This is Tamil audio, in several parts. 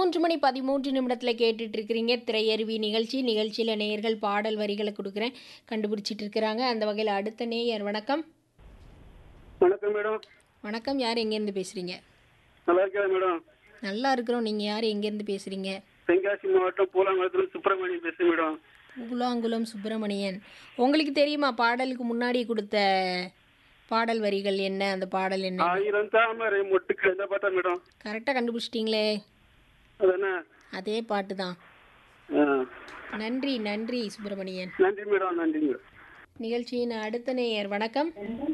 3:13 கேட்டுட்டு இருக்கிறீங்க திரையருவி நிகழ்ச்சியில் நேயர்கள் பாடல் வரிகளை கொடுக்குறேன் கண்டுபிடிச்சிட்டு இருக்கிறாங்க. அந்த வகையில் அடுத்த நேயர் வணக்கம். வணக்கம் மேடம். வணக்கம், யார் எங்கேருந்து பேசுறீங்க? நல்லா இருக்கா மேடம்? நல்லா இருக்கிறோம். நீங்கள் யார் எங்கேருந்து பேசுறீங்க? தென்காசி மாவட்டம் பூலாங்குளத்துல சுப்பிரமணியன் பேசுறேன் மேடம். பூலாங்குளம் சுப்பிரமணியன். உங்களுக்கு தெரியுமா பாடலுக்கு முன்னாடி கொடுத்த பாடல் வரிகள் என்ன? அந்த பாடல் என்ன? 1000 தாமரை மொட்டுக்கள் எந்த பாட்டா மேடம்? கரெக்டாக கண்டுபிடிச்சிட்டிங்களே, அதானே? அதே பாட்டு தான். ஆ. நன்றி நன்றி சுப்பிரமணியன். நன்றி மேடம், நன்றி மேடம். நிகழ்ச்சியின் அடுத்த நேயர் வணக்கம்.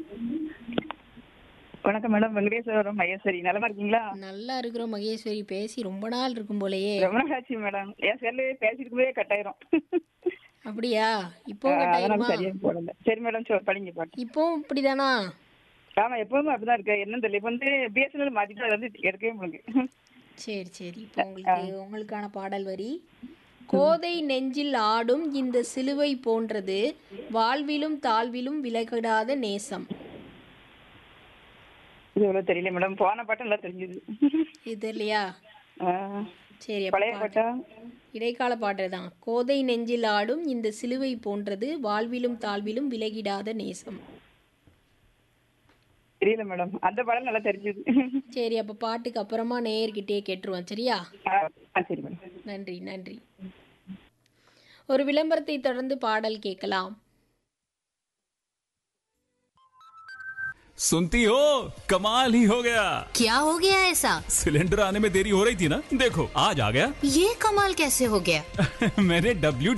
வணக்கம் மேடம். வெங்கடேஸ்வரம் மகேஸ்வரி, நலமா இருக்கீங்களா? நல்லா இருக்கிறோம் மகேஸ்வரி. பேசி ரொம்ப நாள் இருக்கும் போலயே. ரொம்ப நாள் ஆச்சு மேடம். என் செல்லு பேசிட்டு போதே கட் ஆயிரும். அப்படியா? இப்போ அதனால சரியா போடல. சரி மேடம், படிங்க பாட்டு. இப்போ இப்படிதானா? ஆமா, எப்பவுமே அப்படிதான் இருக்கு. என்னன்னு தெரியல. இப்ப வந்து பிஎஸ்என்எல் மாத்திட்டு அதை வந்து எடுக்கவே முடியுங்க. சரி சரி. இப்போ உங்களுக்கான பாடல் வரி: கோதை நெஞ்சில் ஆடும் இந்த சிலுவை போன்றது, வாழ்விலும் தாழ்விலும் விலகிடாத நேசம். இது எவ்வளவு தெரியல மேடம். போன பாட்டம் எல்லாம் தெரிஞ்சது. இது இல்லையா? சரி, பழைய பாட்டா? இடைக்கால பாட்டு தான். கோதை நெஞ்சில் ஆடும் இந்த சிலுவை போன்றது, வாழ்விலும் தாழ்விலும் விலகிடாத நேசம். தெரியல மேடம். அந்த பாடம் நல்லா தெரிஞ்சது. சரி, அப்ப பாட்டுக்கு அப்புறமா நேயர்கிட்டே கேட்டுருவோம். சரியா? சரி மேடம். நன்றி நன்றி. ஒரு விளம்பரத்தை தொடர்ந்து பாடல் கேட்கலாம். सुनती हो, कमाल ही हो गया। क्या हो गया ऐसा? सिलेंडर आने में देरी हो रही थी ना, देखो आज आ गया। ये कमाल कैसे हो गया? मैंने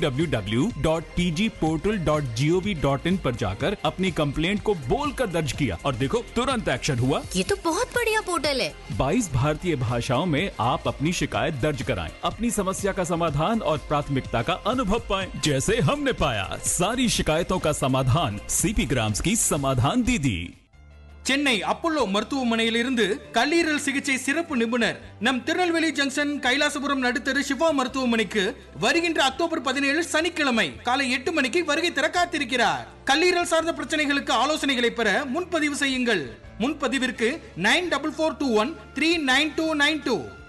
www.pgportal.gov.in पर जाकर अपनी कंप्लेंट को बोलकर दर्ज किया और देखो तुरंत एक्शन हुआ। ये तो बहुत बढ़िया पोर्टल है। 22 भारतीय भाषाओं में आप अपनी शिकायत दर्ज कराएं, अपनी समस्या का समाधान और प्राथमिकता का अनुभव पाएं, जैसे हमने पाया। सारी शिकायतों का समाधान सीपी ग्राम्स की समाधान दीदी। சென்னை அப்போலோ மருத்துவமனையிலிருந்து கல்லீரல் சிகிச்சை சிறப்பு நிபுணர் நம் திருநெல்வேலி ஜங்ஷன் கைலாசபுரம் நடுத்தரு சிவா மருத்துவமனைக்கு வருகின்ற அக்டோபர் 17 சனிக்கிழமை காலை 8 மணிக்கு வருகை தர காத்திருக்கிறார். கல்லீரல் சார்ந்த பிரச்சனைகளுக்கு ஆலோசனைகளை பெற முன்பதிவு செய்யுங்கள். முன்பதிவிற்கு 9442139292